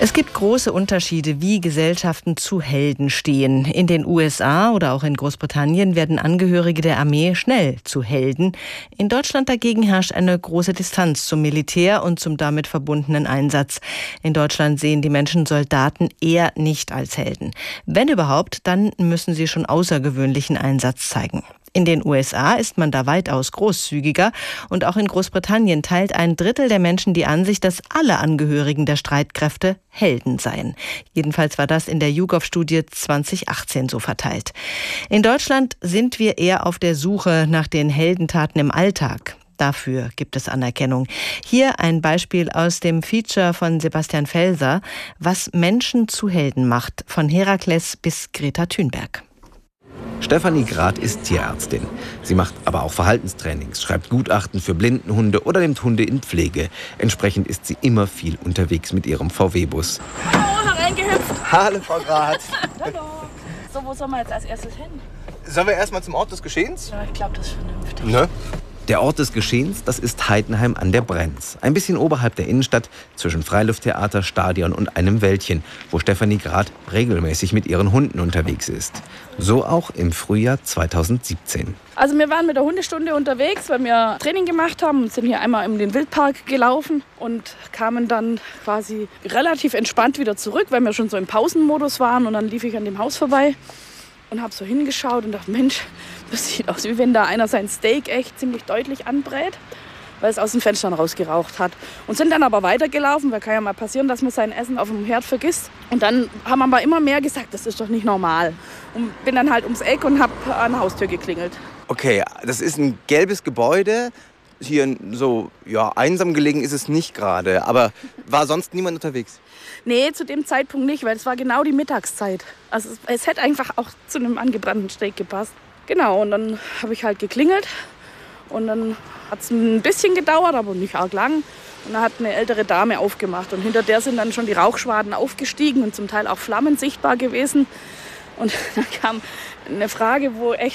Es gibt große Unterschiede, wie Gesellschaften zu Helden stehen. In den USA oder auch in Großbritannien werden Angehörige der Armee schnell zu Helden. In Deutschland dagegen herrscht eine große Distanz zum Militär und zum damit verbundenen Einsatz. In Deutschland sehen die Menschen Soldaten eher nicht als Helden. Wenn überhaupt, dann müssen sie schon außergewöhnlichen Einsatz zeigen. In den USA ist man da weitaus großzügiger und auch in Großbritannien teilt 1/3 der Menschen die Ansicht, dass alle Angehörigen der Streitkräfte Helden seien. Jedenfalls war das in der YouGov-Studie 2018 so verteilt. In Deutschland sind wir eher auf der Suche nach den Heldentaten im Alltag. Dafür gibt es Anerkennung. Hier ein Beispiel aus dem Feature von Sebastian Felser, was Menschen zu Helden macht, von Herakles bis Greta Thunberg. Stefanie Grad ist Tierärztin. Sie macht aber auch Verhaltenstrainings, schreibt Gutachten für Blindenhunde oder nimmt Hunde in Pflege. Entsprechend ist sie immer viel unterwegs mit ihrem VW-Bus. Oh, hereingehüpft. Hallo, Frau Grad. Hallo. So, wo sollen wir jetzt als erstes hin? Sollen wir erstmal zum Ort des Geschehens? Ja, ich glaube, das ist vernünftig. Ne? Der Ort des Geschehens, das ist Heidenheim an der Brenz. Ein bisschen oberhalb der Innenstadt, zwischen Freilufttheater, Stadion und einem Wäldchen, wo Stefanie Grad regelmäßig mit ihren Hunden unterwegs ist. So auch im Frühjahr 2017. Also wir waren mit der Hundestunde unterwegs, weil wir Training gemacht haben und sind hier einmal in den Wildpark gelaufen und kamen dann quasi relativ entspannt wieder zurück, weil wir schon so im Pausenmodus waren. Und dann lief ich an dem Haus vorbei und habe so hingeschaut und dachte, Mensch, das sieht aus, wie wenn da einer sein Steak echt ziemlich deutlich anbrät, weil es aus den Fenstern rausgeraucht hat. Und sind dann aber weitergelaufen, weil kann ja mal passieren, dass man sein Essen auf dem Herd vergisst. Und dann haben aber immer mehr gesagt, das ist doch nicht normal. Und bin dann halt ums Eck und habe an der Haustür geklingelt. Okay, das ist ein gelbes Gebäude. Hier so, ja, einsam gelegen ist es nicht gerade. Aber war sonst niemand unterwegs? Nee, zu dem Zeitpunkt nicht, weil es war genau die Mittagszeit. Also es hätte einfach auch zu einem angebrannten Steak gepasst. Genau, und dann habe ich halt geklingelt. Und dann hat es ein bisschen gedauert, aber nicht arg lang. Und dann hat eine ältere Dame aufgemacht. Und hinter der sind dann schon die Rauchschwaden aufgestiegen und zum Teil auch Flammen sichtbar gewesen. Und dann kam eine Frage, wo echt